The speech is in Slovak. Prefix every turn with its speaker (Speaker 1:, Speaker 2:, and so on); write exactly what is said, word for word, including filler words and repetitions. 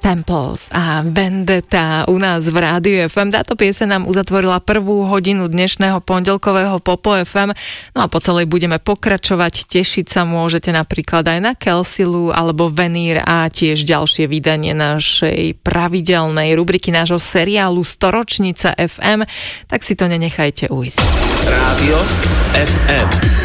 Speaker 1: Temples a Vendetta u nás v Rádiu ef em. Táto pieseň nám uzatvorila prvú hodinu dnešného pondelkového Popo ef em. No a po celej budeme pokračovať. Tešiť sa môžete napríklad aj na Kelsilu alebo Venír a tiež ďalšie vydanie našej pravidelnej rubriky nášho seriálu Storočnica ef em. Tak si to nenechajte ujsť.
Speaker 2: Rádio ef em.